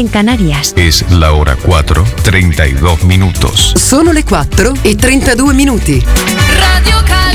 en Canarias. Es la hora 4:32. Sono le 4:32. Radio Calabria.